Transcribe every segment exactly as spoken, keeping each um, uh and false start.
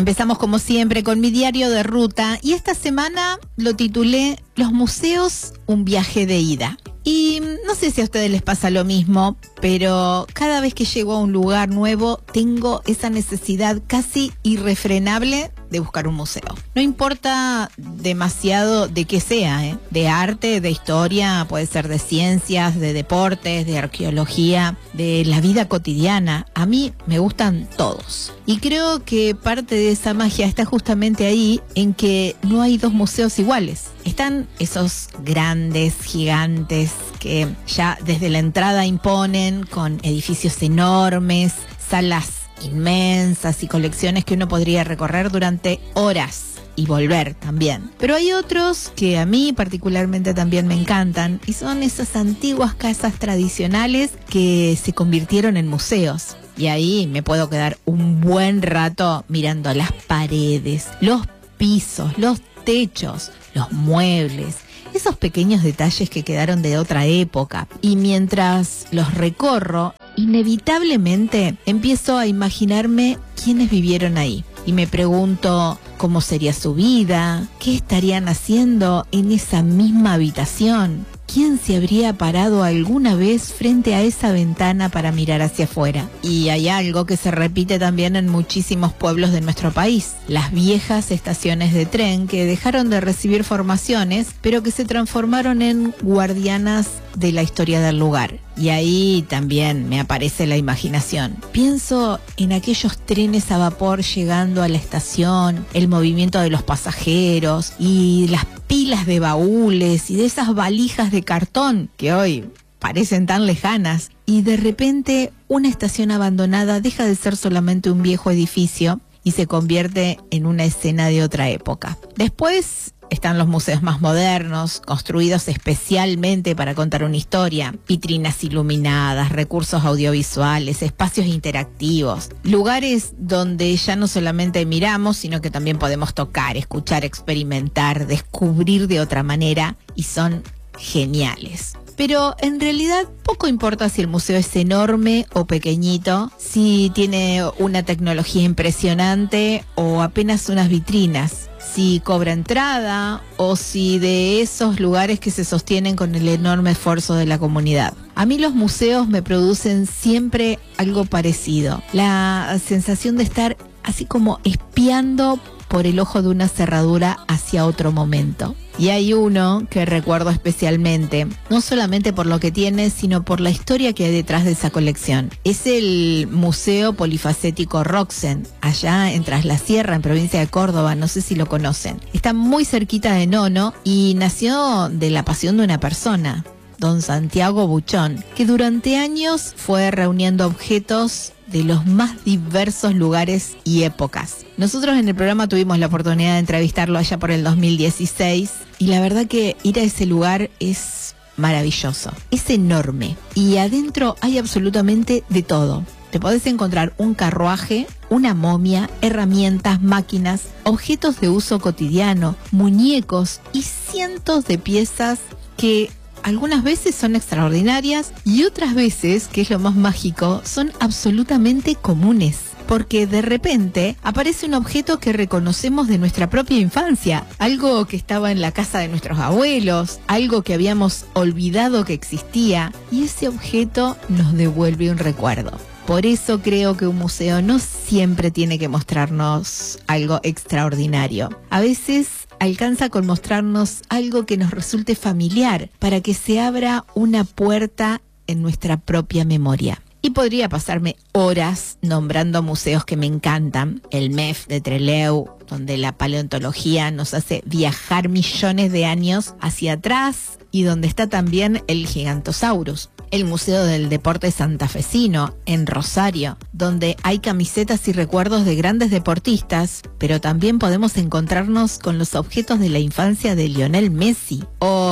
Empezamos como siempre con mi diario de ruta y esta semana lo titulé Los museos, un viaje de ida. Y no sé si a ustedes les pasa lo mismo, pero cada vez que llego a un lugar nuevo tengo esa necesidad casi irrefrenable de buscar un museo. No importa demasiado de qué sea, ¿eh? De arte, de historia, puede ser de ciencias, de deportes, de arqueología, de la vida cotidiana. A mí me gustan todos. Y creo que parte de esa magia está justamente ahí, en que no hay dos museos iguales. Están esos grandes, gigantes, que ya desde la entrada imponen, con edificios enormes, salas inmensas y colecciones que uno podría recorrer durante horas y volver también. Pero hay otros que a mí particularmente también me encantan y son esas antiguas casas tradicionales que se convirtieron en museos. Y ahí me puedo quedar un buen rato mirando las paredes, los pisos, los techos, los muebles, esos pequeños detalles que quedaron de otra época. Y mientras los recorro, inevitablemente empiezo a imaginarme quiénes vivieron ahí. Y me pregunto cómo sería su vida, qué estarían haciendo en esa misma habitación. ¿Quién se habría parado alguna vez frente a esa ventana para mirar hacia afuera? Y hay algo que se repite también en muchísimos pueblos de nuestro país. Las viejas estaciones de tren que dejaron de recibir formaciones, pero que se transformaron en guardianas de la historia del lugar. Y ahí también me aparece la imaginación. Pienso en aquellos trenes a vapor llegando a la estación, el movimiento de los pasajeros y las pilas de baúles y de esas valijas de cartón que hoy parecen tan lejanas. Y de repente una estación abandonada deja de ser solamente un viejo edificio y se convierte en una escena de otra época. Después están los museos más modernos, construidos especialmente para contar una historia. Vitrinas iluminadas, recursos audiovisuales, espacios interactivos. Lugares donde ya no solamente miramos, sino que también podemos tocar, escuchar, experimentar, descubrir de otra manera. Y son geniales. Pero en realidad poco importa si el museo es enorme o pequeñito, si tiene una tecnología impresionante o apenas unas vitrinas, si cobra entrada o si de esos lugares que se sostienen con el enorme esfuerzo de la comunidad. A mí los museos me producen siempre algo parecido, la sensación de estar así como espiando por el ojo de una cerradura hacia otro momento. Y hay uno que recuerdo especialmente, no solamente por lo que tiene, sino por la historia que hay detrás de esa colección. Es el Museo Polifacético Roxen, allá en Tras la Sierra, en provincia de Córdoba, no sé si lo conocen. Está muy cerquita de Nono y nació de la pasión de una persona, don Santiago Buchón, que durante años fue reuniendo objetos de los más diversos lugares y épocas. Nosotros en el programa tuvimos la oportunidad de entrevistarlo allá por el dos mil dieciséis y la verdad que ir a ese lugar es maravilloso, es enorme y adentro hay absolutamente de todo. Te podés encontrar un carruaje, una momia, herramientas, máquinas, objetos de uso cotidiano, muñecos y cientos de piezas que algunas veces son extraordinarias y otras veces, que es lo más mágico, son absolutamente comunes. Porque de repente aparece un objeto que reconocemos de nuestra propia infancia, algo que estaba en la casa de nuestros abuelos, algo que habíamos olvidado que existía, y ese objeto nos devuelve un recuerdo. Por eso creo que un museo no siempre tiene que mostrarnos algo extraordinario. A veces alcanza con mostrarnos algo que nos resulte familiar para que se abra una puerta en nuestra propia memoria. Y podría pasarme horas nombrando museos que me encantan. El M E F de Trelew, donde la paleontología nos hace viajar millones de años hacia atrás y donde está también el Gigantosaurus. El Museo del Deporte Santafesino, en Rosario, donde hay camisetas y recuerdos de grandes deportistas, pero también podemos encontrarnos con los objetos de la infancia de Lionel Messi. O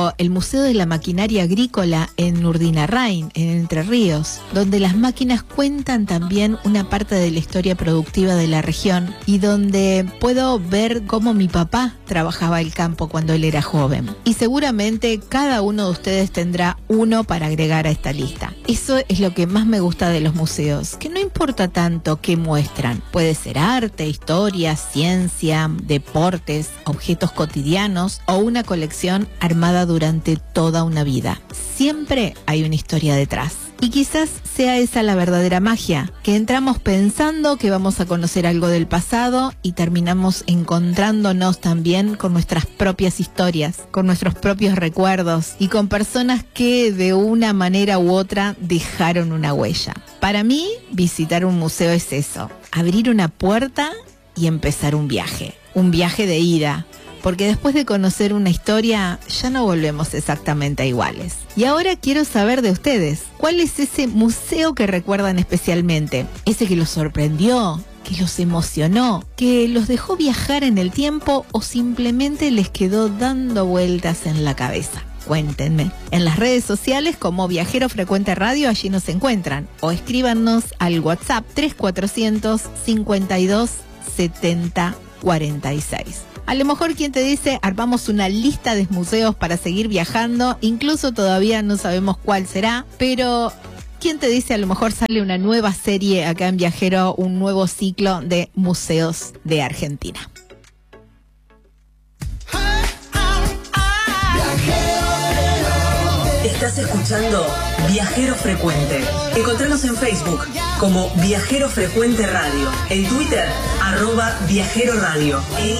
ejemplo, el Museo de la Maquinaria Agrícola en Urdinarrain, en Entre Ríos, donde las máquinas cuentan también una parte de la historia productiva de la región y donde puedo ver cómo mi papá trabajaba el campo cuando él era joven. Y seguramente cada uno de ustedes tendrá uno para agregar a esta lista. Eso es lo que más me gusta de los museos, que no importa tanto qué muestran. Puede ser arte, historia, ciencia, deportes, objetos cotidianos o una colección armada durante toda una vida. Siempre hay una historia detrás. Y quizás sea esa la verdadera magia, que entramos pensando que vamos a conocer algo del pasado y terminamos encontrándonos también con nuestras propias historias, con nuestros propios recuerdos y con personas que de una manera u otra dejaron una huella. Para mí, visitar un museo es eso, abrir una puerta y empezar un viaje, un viaje de ida. Porque después de conocer una historia, ya no volvemos exactamente iguales. Y ahora quiero saber de ustedes, ¿cuál es ese museo que recuerdan especialmente? Ese que los sorprendió, que los emocionó, que los dejó viajar en el tiempo o simplemente les quedó dando vueltas en la cabeza. Cuéntenme. En las redes sociales como Viajero Frecuente Radio, allí nos encuentran. O escríbanos al WhatsApp tres cuatrocientos cincuenta y dos setenta cuarenta y seis. A lo mejor quien te dice, armamos una lista de museos para seguir viajando, incluso todavía no sabemos cuál será, pero quien te dice a lo mejor sale una nueva serie acá en Viajero, un nuevo ciclo de museos de Argentina. Estás escuchando Viajero Frecuente. Encontranos en Facebook como Viajero Frecuente Radio, en Twitter, arroba Viajero Radio.